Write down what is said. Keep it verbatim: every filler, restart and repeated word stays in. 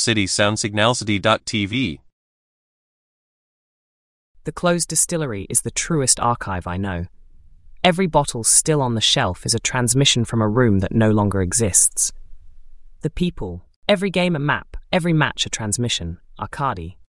City Sound Signalcity dot T V. The closed distillery is the truest archive I know. Every bottle still on the shelf is a transmission from a room that no longer exists. The people, every game a map, every match a transmission. Arcady.